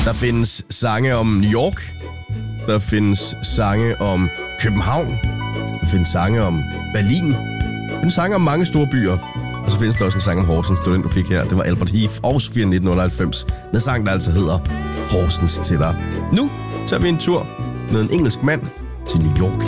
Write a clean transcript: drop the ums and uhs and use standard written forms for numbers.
Der findes sange om New York. Der findes sange om København. Der findes sange om Berlin. Der findes sange om mange store byer. Og så findes der også en sang om Horsens. Det var den, du fik her. Det var Albert Heath og Sofia 1998. Med sang, der altså hedder Horsens til dig. Nu tager vi en tur med en engelsk mand til New York.